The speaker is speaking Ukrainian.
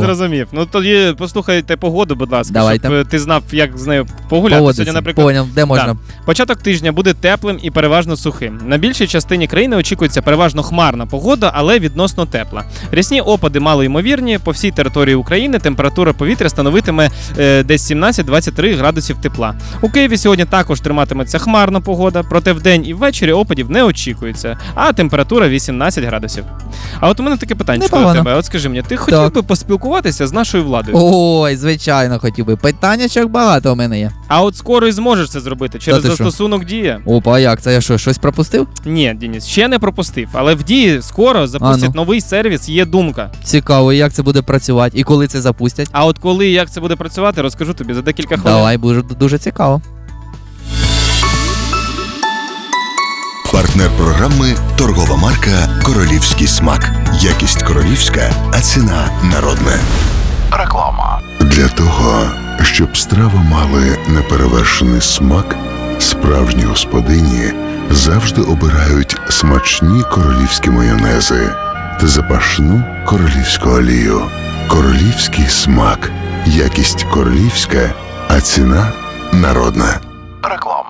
зрозумів. Ну тоді послухайте погоду, будь ласка, Давайте. щоб ти знав, як з нею погуляти. Сьогодні, наприклад, Поняв, де можна? Так. Початок тижня буде теплим і переважно сухим. На більшій частині країни очікується переважно хмарна погода, але відносно тепла. Рясні опади малоймовірні. По всій території України температура повітря становитиме десь 17-23 градусів тепла. У Києві сьогодні також триматиметься хмарна погода, проте вдень і ввечері опадів не очікується, а температура 18 градусів. А от у мене таке питання до тебе. От скажи мені, ти хотів би поспілкуватися з нашою владою? Ой, звичайно, хотів би. Питаннячок багато у мене є. А от скоро і зможеш це зробити через застосунок Дія. Опа, як це? Я що, щось пропустив? Ні, Денис, ще не пропустив, але в Дії скоро запустять новий сервіс «Є думка». Цікаво, як це буде працювати і коли це запустять? А от коли і як це буде працювати, розкажу тобі за декілька хвилин. Давай, буде дуже цікаво. Партнер програми – торгова марка «Королівський смак». Якість королівська, а ціна народна. Реклама. Для того, щоб страви мали неперевершений смак, справжні господині завжди обирають смачні королівські майонези та запашну королівську олію. Королівський смак. Якість королівська, а ціна народна.